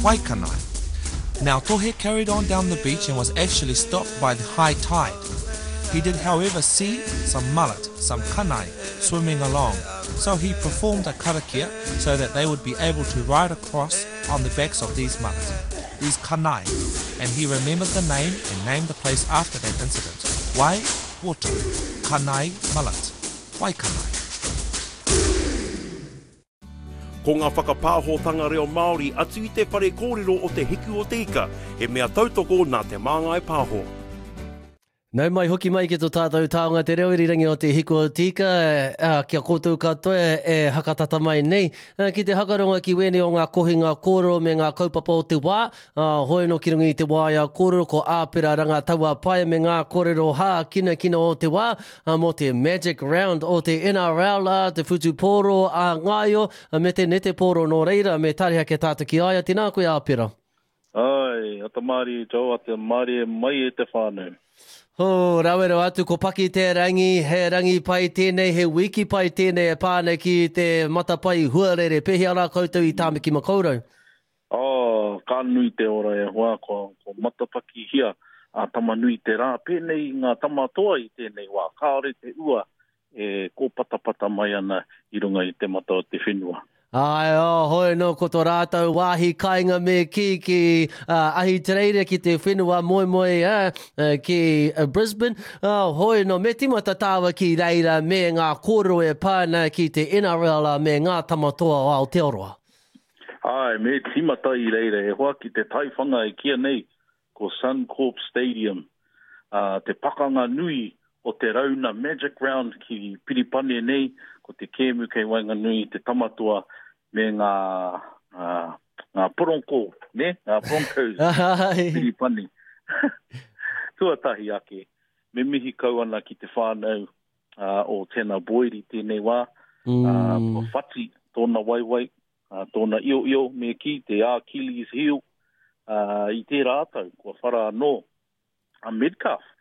Waikanai. Now Tohe carried on down the beach and was actually stopped by the high tide. He did however see some mullet, some kanai, swimming along, so he performed a karakia so that they would be able to ride across on the backs of these mullet, these kanai, and he remembered the name and named the place after that incident. Wai Water, Kanai Mullet, Waikanai. Ko ngā whakapāhotanga reo Māori atu I te whare kōrero o te hiku o te ika, he mea tautoko nā te māngai pāho. Nau mai hoki mai ki tō tātou taonga te reo irirangi o te hiku o tika, kia koutou katoa e hakatata mai nei. Ki te hakaronga ki wene o ngā kohinga kōrero me ngā kaupapa o te wā, hoi no ki rungi te wā ia kōrero ko āpera ranga taua pai me ngā kōrero hā kina o te wā, mo te Magic Round o te NRL, te Futu Pōro a Ngaio, me te Nete Pōro no reira, me tariha ke tātou ki aia, tēnā koe āpera. Ai, ata Māori tau, ata Māori mai e te whānau. Oh, rawero atu ko paki te rangi, he rangi pai tēnei, he wiki pai tēnei e pāne ki te matapai huarere, pehi ara koutou I tāmiki makaurau? Oh, ka nui te ora e hoa, ko matapaki hia, a tama nui te rā, pēnei ngā tamatoa I tēnei wā, kāore te ua, e ko patapata mai ana I runga I te mata o te whenua. Ai, hoi no ko tō rātou wāhi kāinga me ki ahi tereire ki te whenua moe ki Brisbane. Hoi no me timata tāwa ki reira me ngā kōrero e pāna ki te NRL me ngā tamatoa o Aotearoa. Ai, me timata I reira e hoa ki te taiwhanga e kia nei ko Suncorp Stadium. Te pakanga nui o te rauna Magic Round ki Piripane nei, ko te kēmu kei Wainganui, te tamatua me ngā poronko, ne? Ngā Broncos, Piripane. Tuatahi ake, me mihi kau ana ki te whānau o tēnā boiri tēnei wā, ko whati tōna waiwai, tōna io, me ki te Achilles heel, I te rātau, ko whara anō, a Metcalf.